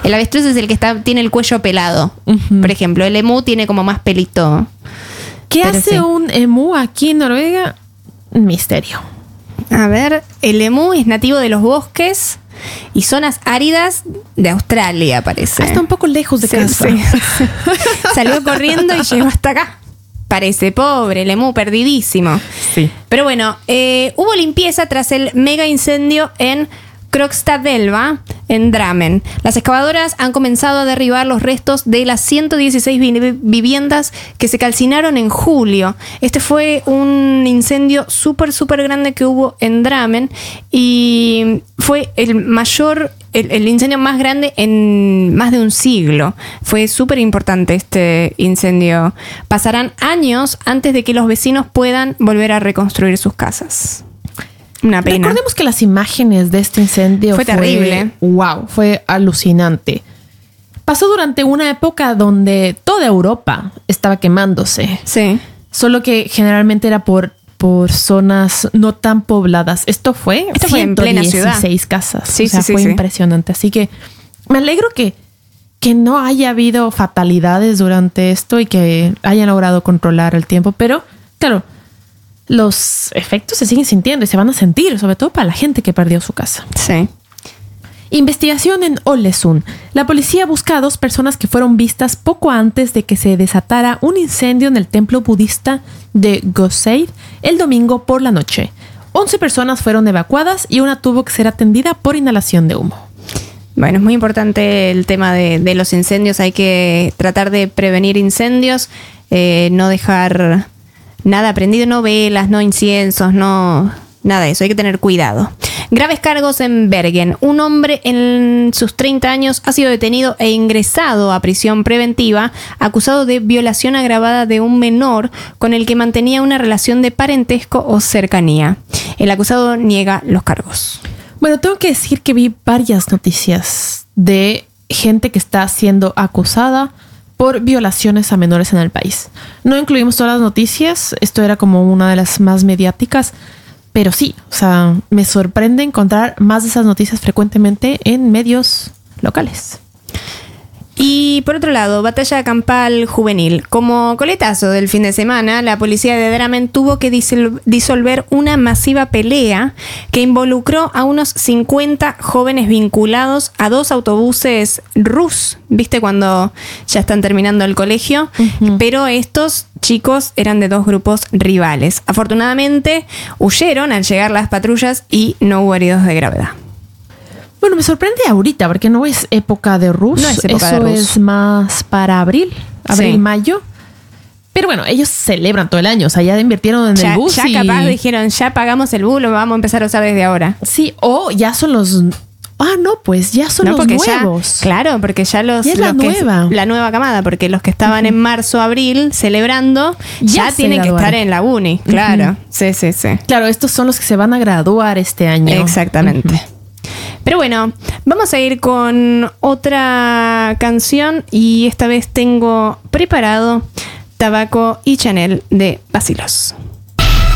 El avestruz es el que tiene el cuello pelado. Ujú. Por ejemplo, el emú tiene como más pelito. ¿Qué Pero hace sí. un emú aquí en Noruega? Misterio. A ver, el emú es nativo de los bosques y zonas áridas de Australia, parece. Está un poco lejos de Sí, casa. sí. Salió corriendo y llegó hasta acá. Parece pobre, el emú perdidísimo. Sí. Pero bueno, hubo limpieza tras el mega incendio en Krokstadelva, en Drammen. Las excavadoras han comenzado a derribar los restos de las 116 viviendas que se calcinaron en julio. Este fue un incendio súper grande que hubo en Drammen y fue el incendio más grande en más de un siglo. Fue súper importante este incendio. Pasarán años antes de que los vecinos puedan volver a reconstruir sus casas. Una pena. Recordemos que las imágenes de este incendio Fue terrible. Wow, fue alucinante. Pasó durante una época donde toda Europa estaba quemándose. Sí. Solo que generalmente era por zonas no tan pobladas. Esto fue en plena ciudad. 116 casas. Sí, o sea, sí, fue sí. impresionante. Así que me alegro que no haya habido fatalidades durante esto y que hayan logrado controlar el tiempo. Pero, claro, los efectos se siguen sintiendo y se van a sentir, sobre todo para la gente que perdió su casa. Sí. Investigación en Ålesund. La policía busca a 2 personas que fueron vistas poco antes de que se desatara un incendio en el templo budista de Goseid el domingo por la noche. 11 personas fueron evacuadas y una tuvo que ser atendida por inhalación de humo. Bueno, es muy importante el tema de los incendios. Hay que tratar de prevenir incendios, no dejar nada prendido, no velas, no inciensos, no nada de eso. Hay que tener cuidado. Graves cargos en Bergen. Un hombre en sus 30 años ha sido detenido e ingresado a prisión preventiva acusado de violación agravada de un menor con el que mantenía una relación de parentesco o cercanía. El acusado niega los cargos. Bueno, tengo que decir que vi varias noticias de gente que está siendo acusada por violaciones a menores en el país. No incluimos todas las noticias, esto era como una de las más mediáticas, pero sí, o sea, me sorprende encontrar más de esas noticias frecuentemente en medios locales. Y por otro lado, batalla campal juvenil. Como coletazo del fin de semana, la policía de Drammen tuvo que disolver una masiva pelea que involucró a unos 50 jóvenes vinculados a 2 autobuses RUS. ¿Viste cuando ya están terminando el colegio? Uh-huh. Pero estos chicos eran de 2 grupos rivales. Afortunadamente, huyeron al llegar las patrullas y no hubo heridos de gravedad. Bueno, me sorprende ahorita porque no es época de RUS. No es época de RUS. Eso es más para abril, Sí. mayo. Pero bueno, ellos celebran todo el año. O sea, ya invirtieron en el bus. Ya capaz dijeron, ya pagamos el bus, lo vamos a empezar a usar desde ahora. Sí, o ya son los... Ah, no, pues ya son los nuevos. Claro, porque ya Ya es la nueva. La nueva camada, porque los que estaban en marzo, abril, celebrando, ya tienen que estar en la uni. Claro, sí. Claro, estos son los que se van a graduar este año. Exactamente. Pero bueno, vamos a ir con otra canción y esta vez tengo preparado Tabaco y Chanel de Basilos.